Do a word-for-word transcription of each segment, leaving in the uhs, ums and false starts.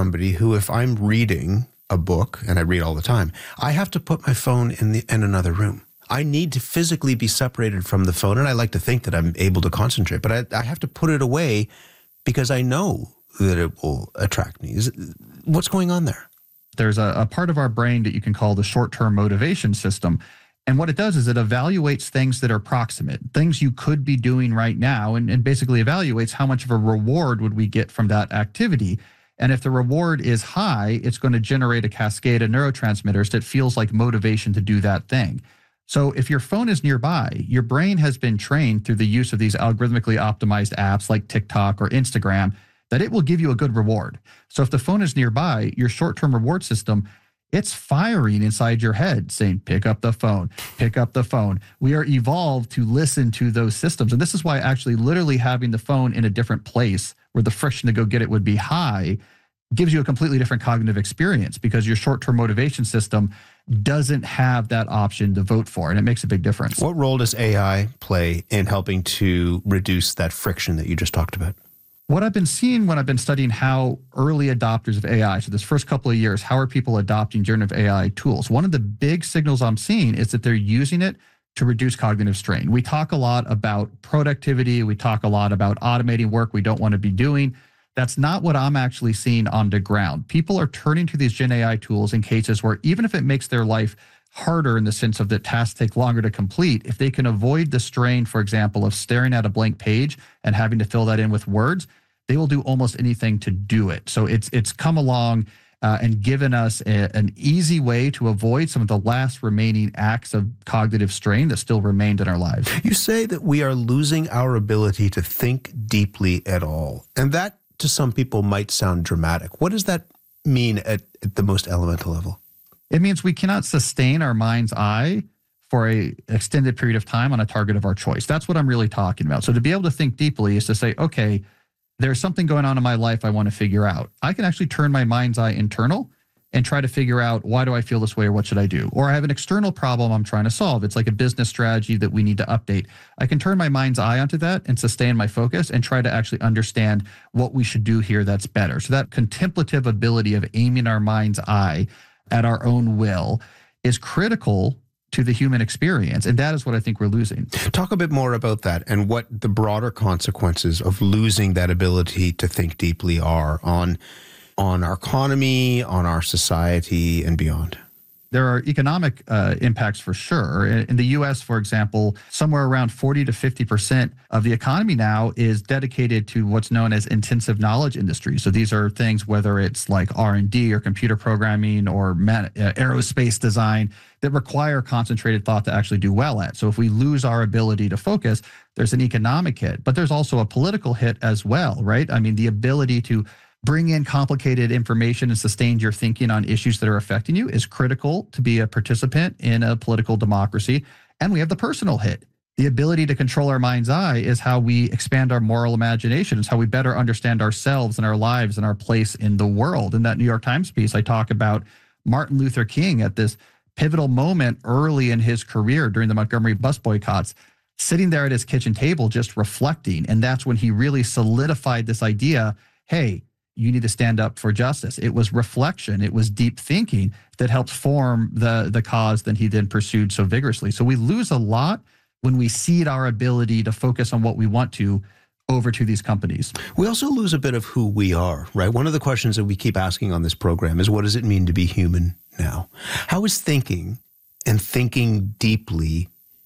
somebody who, if I'm reading a book, and I read all the time, I have to put my phone in the in another room. I need to physically be separated from the phone, and I like to think that I'm able to concentrate, but I, I have to put it away because I know that it will attract me. Is, what's going on there? There's a, a part of our brain that you can call the short-term motivation system. And what it does is it evaluates things that are proximate, things you could be doing right now, and, and basically evaluates how much of a reward would we get from that activity. And if the reward is high, it's going to generate a cascade of neurotransmitters that feels like motivation to do that thing. So if your phone is nearby, your brain has been trained through the use of these algorithmically optimized apps like TikTok or Instagram that it will give you a good reward. So if the phone is nearby, your short-term reward system, it's firing inside your head saying, pick up the phone, pick up the phone. We are evolved to listen to those systems. And this is why actually literally having the phone in a different place where the friction to go get it would be high gives you a completely different cognitive experience, because your short-term motivation system doesn't have that option to vote for, and it makes a big difference. What role does A I play in helping to reduce that friction that you just talked about? What I've been seeing when I've been studying how early adopters of A I, so this first couple of years, how are people adopting generative A I tools? One of the big signals I'm seeing is that they're using it to reduce cognitive strain. We talk a lot about productivity. We talk a lot about automating work we don't want to be doing. That's not what I'm actually seeing on the ground. People are turning to these Gen A I tools in cases where even if it makes their life harder in the sense of that tasks take longer to complete, if they can avoid the strain, for example, of staring at a blank page and having to fill that in with words, they will do almost anything to do it. So it's it's come along uh, and given us a, an easy way to avoid some of the last remaining acts of cognitive strain that still remained in our lives. You say that we are losing our ability to think deeply at all, and that to some people might sound dramatic. What does that mean at, at the most elemental level? It means we cannot sustain our mind's eye for a extended period of time on a target of our choice. That's what I'm really talking about. So to be able to think deeply is to say, okay, there's something going on in my life I want to figure out. I can actually turn my mind's eye internal and try to figure out, why do I feel this way, or what should I do? Or I have an external problem I'm trying to solve. It's like a business strategy that we need to update. I can turn my mind's eye onto that and sustain my focus and try to actually understand what we should do here that's better. So that contemplative ability of aiming our mind's eye at our own will is critical to the human experience. And that is what I think we're losing. Talk a bit more about that and what the broader consequences of losing that ability to think deeply are on on our economy, on our society, and beyond. There are economic uh, impacts for sure. In the U S, for example, somewhere around forty to fifty percent of the economy now is dedicated to what's known as intensive knowledge industries. So these are things, whether it's like R and D or computer programming or man- uh, aerospace design, that require concentrated thought to actually do well at. So if we lose our ability to focus, there's an economic hit, but there's also a political hit as well, right? I mean, the ability to bring in complicated information and sustain your thinking on issues that are affecting you is critical to be a participant in a political democracy. And we have the personal hit. The ability to control our mind's eye is how we expand our moral imagination. It's how we better understand ourselves and our lives and our place in the world. In that New York Times piece, I talk about Martin Luther King at this pivotal moment early in his career during the Montgomery bus boycotts, sitting there at his kitchen table just reflecting. And that's when he really solidified this idea, hey, you need to stand up for justice. It was reflection. It was deep thinking that helped form the, the cause that he then pursued so vigorously. So we lose a lot when we cede our ability to focus on what we want to over to these companies. We also lose a bit of who we are, right? One of the questions that we keep asking on this program is, what does it mean to be human now? How is thinking and thinking deeply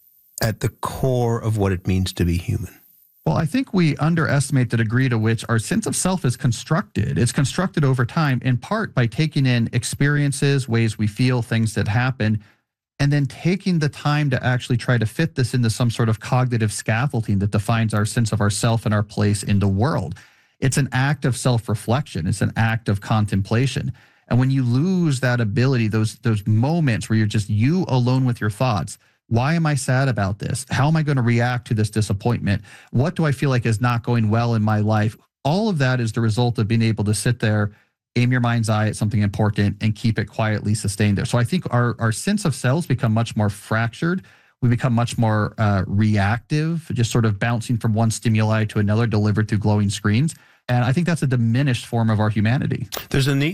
at the core of what it means to be human? Well, I think we underestimate the degree to which our sense of self is constructed. It's constructed over time, in part by taking in experiences, ways we feel, things that happen, and then taking the time to actually try to fit this into some sort of cognitive scaffolding that defines our sense of ourself and our place in the world. It's an act of self-reflection. It's an act of contemplation. And when you lose that ability, those, those moments where you're just you alone with your thoughts, why am I sad about this? How am I going to react to this disappointment? What do I feel like is not going well in my life? All of that is the result of being able to sit there, aim your mind's eye at something important, and keep it quietly sustained there. So I think our, our sense of selves become much more fractured. We become much more uh, reactive, just sort of bouncing from one stimuli to another delivered through glowing screens. And I think that's a diminished form of our humanity. There's a neat